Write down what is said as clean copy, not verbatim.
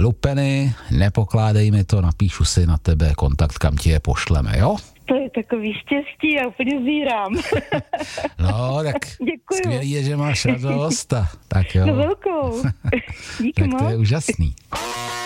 lupeny, nepokládej mi to, napíšu si na tebe kontakt, kam ti je pošleme, jo? To je takový štěstí, já úplně zírám. No, tak děkuju. Skvělý je, že máš radost, tak jo. No velkou. Díky tak moc. to je úžasný.